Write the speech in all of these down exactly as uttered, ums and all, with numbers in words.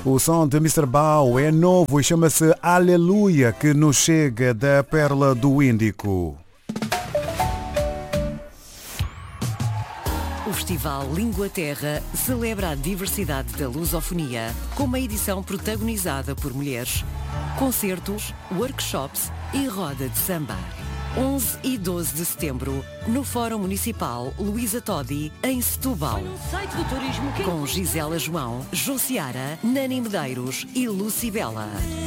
O som de mister Bao é novo e chama-se Aleluia, que nos chega da Pérola do Índico. O Festival Língua Terra celebra a diversidade da lusofonia com uma edição protagonizada por mulheres. Concertos, workshops e roda de samba. onze e doze de setembro, no Fórum Municipal Luísa Todi, em Setúbal. Com Gisela João, Josiara, Nani Medeiros e Lucibela.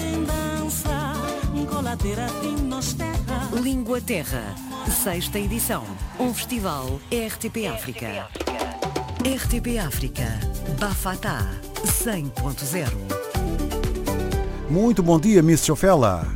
Língua Terra, sexta edição. Um festival R T P África. R T P África, Bafatá, cem ponto zero. Muito bom dia, Miss Chofela.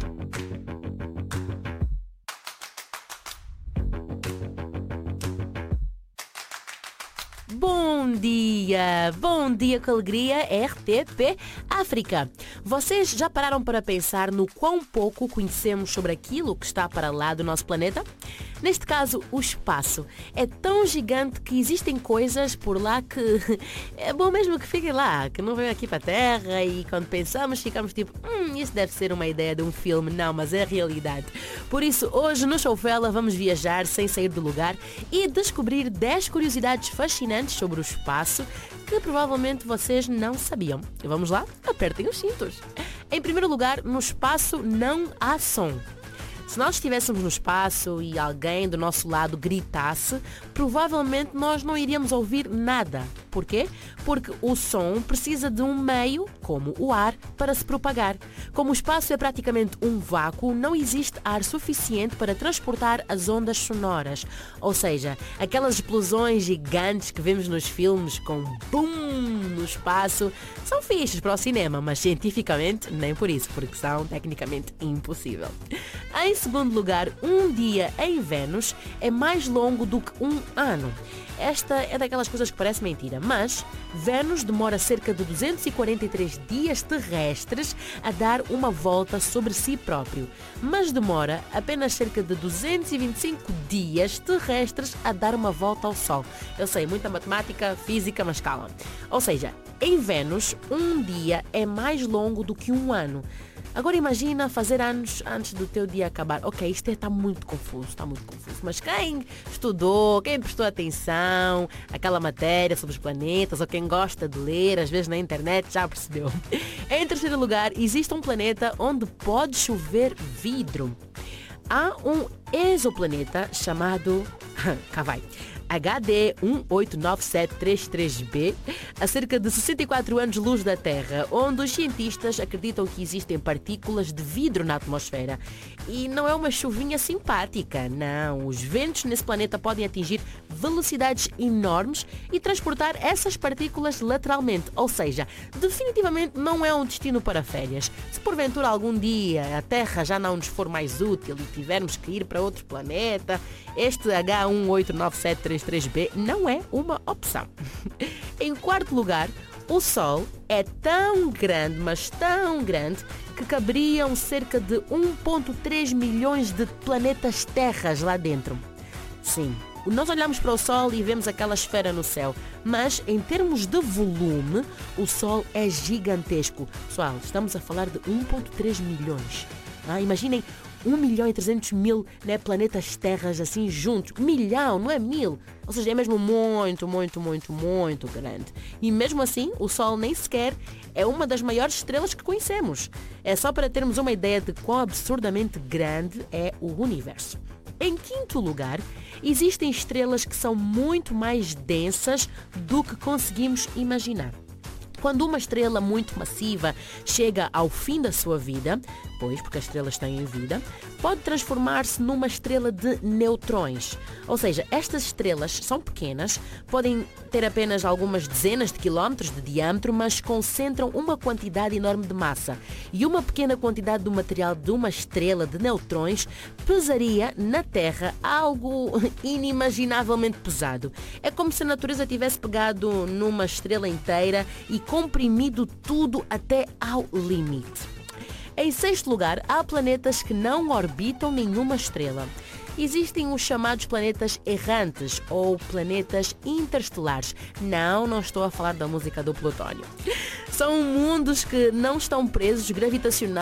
Bom dia, bom dia com alegria, R T P África. Vocês já pararam para pensar no quão pouco conhecemos sobre aquilo que está para lá do nosso planeta? Neste caso, o espaço. É tão gigante que existem coisas por lá que é bom mesmo que fiquem lá, que não venham aqui para a Terra e quando pensamos ficamos tipo, hum, isso deve ser uma ideia de um filme. Não, mas é realidade. Por isso, hoje no Showfella vamos viajar sem sair do lugar e descobrir dez curiosidades fascinantes sobre o espaço que provavelmente vocês não sabiam. Vamos lá? Apertem os cintos. Em primeiro lugar, no espaço não há som. Se nós estivéssemos no espaço e alguém do nosso lado gritasse, provavelmente nós não iríamos ouvir nada. Por quê? Porque o som precisa de um meio, como o ar, para se propagar. Como o espaço é praticamente um vácuo, não existe ar suficiente para transportar as ondas sonoras. Ou seja, aquelas explosões gigantes que vemos nos filmes com boom no espaço são fixes para o cinema, mas cientificamente nem por isso, porque são tecnicamente impossível. Em segundo lugar, um dia em Vênus é mais longo do que um ano. Esta é daquelas coisas que parece mentira, mas Vênus demora cerca de duzentos e quarenta e três dias terrestres a dar uma volta sobre si próprio, mas demora apenas cerca de duzentos e vinte e cinco dias terrestres a dar uma volta ao Sol. Eu sei, muita matemática, física, mas calma. Ou seja, em Vênus, um dia é mais longo do que um ano. Agora imagina fazer anos antes do teu dia acabar. Ok, isto está muito confuso, está muito confuso. Mas quem estudou, quem prestou atenção àquela matéria sobre os planetas, ou quem gosta de ler, às vezes na internet, já percebeu. Em terceiro lugar, existe um planeta onde pode chover vidro. Há um exoplaneta chamado... Cá vai. H D um oito nove sete três três b, a cerca de sessenta e quatro anos-luz da Terra, onde os cientistas acreditam que existem partículas de vidro na atmosfera. E não é uma chuvinha simpática, não. Os ventos nesse planeta podem atingir velocidades enormes e transportar essas partículas lateralmente. Ou seja, definitivamente não é um destino para férias. Se porventura algum dia a Terra já não nos for mais útil e tivermos que ir para outro planeta, este H um oito nove sete três três b não é uma opção. Em quarto lugar, o Sol é tão grande, mas tão grande, que caberiam cerca de um vírgula três milhões de planetas terras lá dentro. Sim, nós olhamos para o Sol e vemos aquela esfera no céu, mas em termos de volume, o Sol é gigantesco. Pessoal, estamos a falar de um vírgula três milhões. Ah, imaginem um milhão e trezentos mil, né, planetas terras assim juntos. Milhão, não é mil. Ou seja, é mesmo muito, muito, muito, muito grande. E mesmo assim, o Sol nem sequer é uma das maiores estrelas que conhecemos. É só para termos uma ideia de quão absurdamente grande é o universo. Em quinto lugar, existem estrelas que são muito mais densas do que conseguimos imaginar. Quando uma estrela muito massiva chega ao fim da sua vida, pois porque as estrelas têm vida, pode transformar-se numa estrela de neutrões. Ou seja, estas estrelas são pequenas, podem ter apenas algumas dezenas de quilómetros de diâmetro, mas concentram uma quantidade enorme de massa. E uma pequena quantidade do material de uma estrela de neutrões pesaria na Terra algo inimaginavelmente pesado. É como se a natureza tivesse pegado numa estrela inteira e comprimido tudo até ao limite. Em sexto lugar, há planetas que não orbitam nenhuma estrela. Existem os chamados planetas errantes ou planetas interestelares. Não, não estou a falar da música do Plutônio. São mundos que não estão presos gravitacionalmente